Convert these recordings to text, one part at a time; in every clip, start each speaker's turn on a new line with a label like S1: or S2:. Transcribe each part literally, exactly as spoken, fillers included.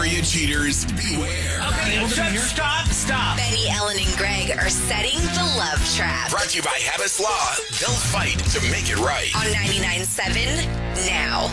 S1: area cheaters, beware.
S2: Okay, okay stop, stop.
S3: Benny, Ellen, and Greg are setting the love trap.
S1: Brought to you by Habits Law. They'll fight to make it right.
S3: On ninety-nine point seven now.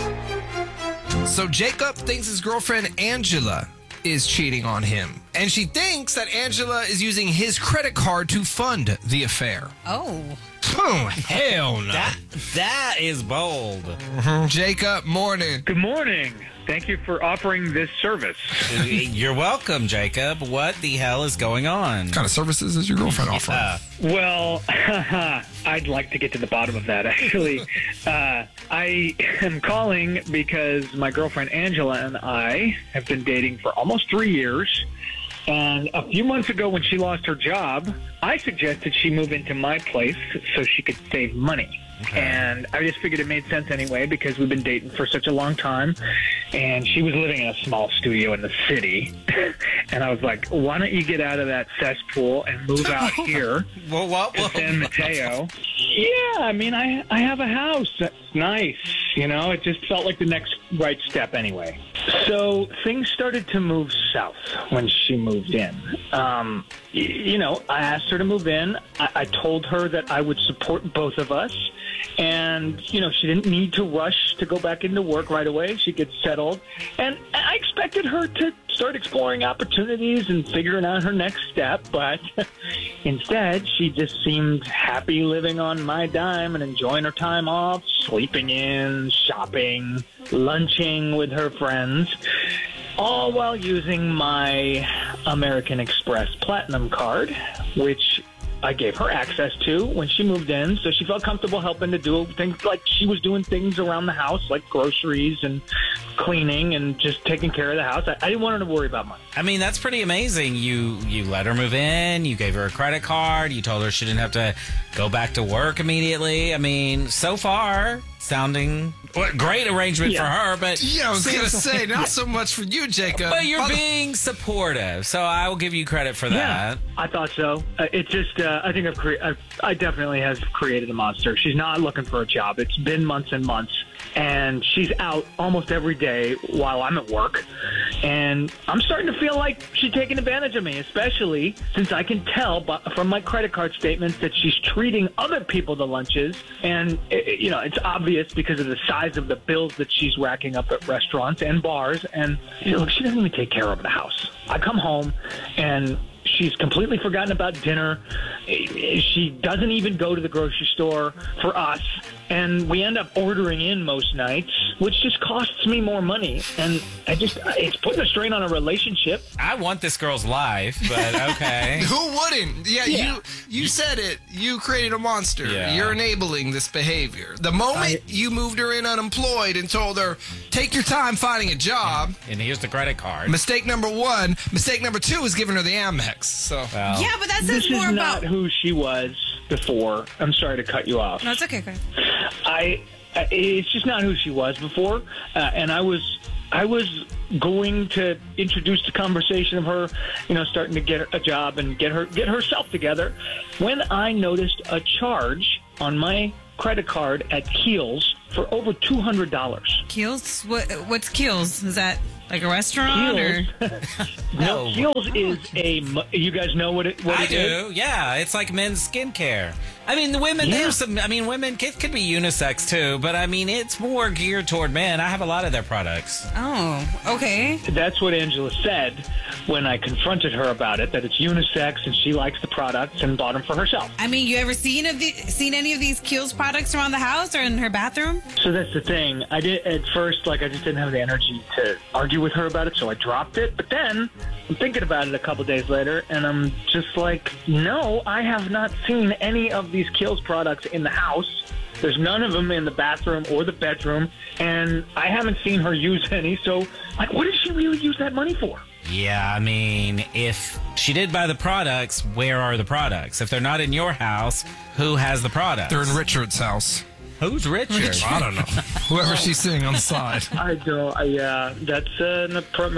S4: So Jacob thinks his girlfriend Angela is cheating on him. And she thinks that Angela is using his credit card to fund the affair.
S5: Oh.
S4: Oh, hell no.
S2: That, that is bold.
S4: Mm-hmm. Jacob, morning.
S6: Good morning. Thank you for offering this service.
S2: You're welcome, Jacob. What the hell is going on?
S4: What kind of services is your girlfriend offering?
S2: Uh,
S6: Well, I'd like to get to the bottom of that, actually. Uh, I am calling because my girlfriend Angela and I have been dating for almost three years. And a few months ago when she lost her job, I suggested she move into my place so she could save money. Okay. And I just figured it made sense anyway because we've been dating for such a long time. And she was living in a small studio in the city. And I was like, why don't you get out of that cesspool and move out here
S2: well, what,
S6: to San Mateo? Yeah, I mean, I, I have a house. That's nice. You know, it just felt like the next right step anyway. So things started to move south when she moved in. Um, y- you know, I asked her to move in. I-, I told her that I would support both of us. And, you know, she didn't need to rush to go back into work right away. She gets settled. And I expected her to start exploring opportunities and figuring out her next step. But instead, she just seemed happy living on my dime and enjoying her time off, sleeping in, shopping, lunching with her friends, all while using my American Express Platinum card, which I gave her access to when she moved in, so she felt comfortable helping to do things like she was doing things around the house, like groceries and cleaning and just taking care of the house. I, I didn't want her to worry about money.
S2: I mean, that's pretty amazing. You you let her move in. You gave her a credit card. You told her she didn't have to go back to work immediately. I mean, so far, sounding well, great arrangement
S6: Yeah.
S2: for her. But
S4: Yeah, I was going to say, not so much for you, Jacob.
S2: But you're
S4: Other-
S2: being supportive, so I will give you credit for that.
S6: Yeah, I thought so. Uh, it just, uh, I think I've cre- I've, I definitely have created a monster. She's not looking for a job. It's been months and months, and she's out almost every day while I'm at work. And I'm starting to feel like she's taking advantage of me, especially since I can tell by, from my credit card statements that she's treating other people to lunches. And, it, you know, it's obvious because of the size of the bills that she's racking up at restaurants and bars. And, you know, look, she doesn't even take care of the house. I come home and she's completely forgotten about dinner. She doesn't even go to the grocery store for us. And we end up ordering in most nights, which just costs me more money. And I just, it's putting a strain on a relationship.
S2: I want this girl's life, but okay.
S4: Who wouldn't? Yeah,
S6: Yeah.
S4: you you said it. You created a monster.
S2: Yeah.
S4: You're enabling this behavior. The moment
S6: I-
S4: you moved her in unemployed and told her, take your time finding a job,
S2: And here's the credit card.
S4: mistake number one. Mistake number two is giving her the Amex. So
S2: Well,
S5: Yeah, but that
S6: This
S5: says
S6: is
S5: more
S6: not
S5: about...
S6: who she was before. I'm sorry to cut you off.
S5: No, it's okay. Go ahead.
S6: I, I it's just not who she was before, uh, and I was I was going to introduce the conversation of her, you know, starting to get a job and get her get herself together, when I noticed a charge on my credit card at Keels for over two hundred dollars.
S5: Keels? What, what's Keels? Is that like a restaurant? Or?
S6: No,
S2: No.
S6: Keels is a. mu- You guys know what it what
S2: I
S6: it is?
S2: do. Yeah, it's like men's skincare. I mean, the women,
S6: Yeah.
S2: there's some, I mean, women, it could be unisex too, but I mean, it's more geared toward men. I have a lot of their products.
S5: Oh, okay.
S6: That's what Angela said when I confronted her about it, that it's unisex and she likes the products and bought them for herself.
S5: I mean, you ever seen of the, seen any of these Keels products around the house or in her bathroom?
S6: So that's the thing. I did at first, like I just didn't have the energy to argue with her about it, so I dropped it. But then I'm thinking about it a couple days later, and I'm just like, no, I have not seen any of these Kiehl's products in the house. There's none of them in the bathroom or the bedroom, and I haven't seen her use any. So, like, what did she really use that money for?
S2: Yeah, I mean, if she did buy the products, where are the products? If they're not in your house, who has the products?
S4: they're in Richard's house.
S2: Who's Richard?
S4: I don't know. Whoever she's sitting on the side.
S6: I don't. I, uh, that's uh, an apartment.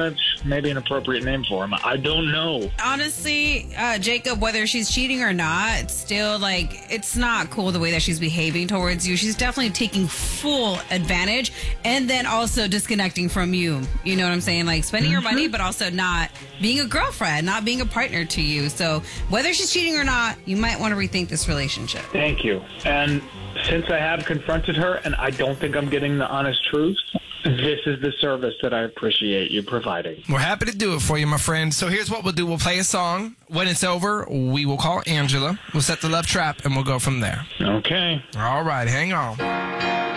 S6: maybe an appropriate name for him. I don't know.
S5: Honestly, uh, Jacob, whether she's cheating or not, it's still like, it's not cool the way that she's behaving towards you. She's definitely taking full advantage and then also disconnecting from you. You know what I'm saying? Like spending mm-hmm. your money, but also not being a girlfriend, not being a partner to you. So whether she's cheating or not, you might want to rethink this relationship.
S6: Thank you. And since I have confronted her and I don't think I'm getting the honest truth, this is the service that I appreciate you providing.
S4: We're happy to do it for you, my friend. So here's what we'll do. We'll play a song. When it's over, we will call Angela. We'll set the love trap, and we'll go from there.
S6: Okay.
S4: All right. Hang on.